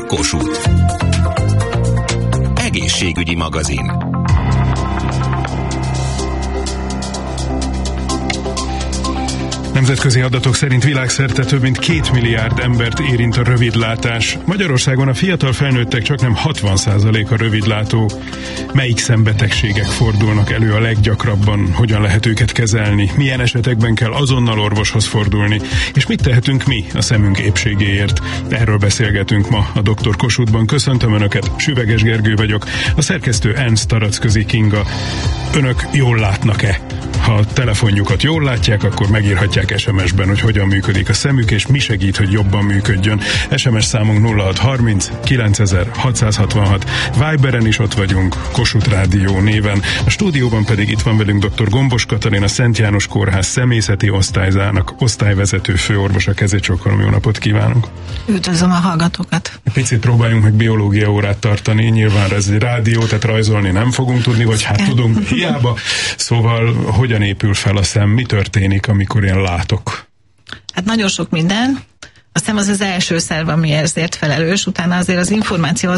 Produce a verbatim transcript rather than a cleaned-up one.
Kossuth. Egészségügyi magazin. Nemzetközi adatok szerint világszerte több mint két milliárd embert érint a rövidlátás. Magyarországon a fiatal felnőttek csaknem hatvan százaléka rövidlátó. Melyik szembetegségek fordulnak elő a leggyakrabban? Hogyan lehet őket kezelni? Milyen esetekben kell azonnal orvoshoz fordulni? És mit tehetünk mi a szemünk épségéért? Erről beszélgetünk ma a doktor Kossuthban. Köszöntöm Önöket, Süveges Gergő vagyok, a szerkesztő Ernst Taracközi Kinga. Önök jól látnak-e? Ha a telefonjukat jól látják, akkor megírhatják es em es-ben, hogy hogyan működik a szemük, és mi segít, hogy jobban működjön. es em es számunk nulla hat harminc kilencezer hatszázhatvanhat. Viberen is ott vagyunk, Kossuth Rádió néven. A stúdióban pedig itt van velünk dr. Gombos Katalin, a Szent János Kórház személyzeti osztályzának osztályvezető főorvosa. Kezét csókolom, jó napot kívánok! Üdvözlöm a hallgatókat! Picit próbáljunk meg biológia órát tartani, nyilván ez egy rádió, tehát rajzolni nem fogunk tudni, vagy hát tudunk hiába. Szóval hogyan épül fel a szem, mi történik, amikor én látok? Hát nagyon sok minden. A szem az az első szerv, ami ezért felelős, utána azért az információ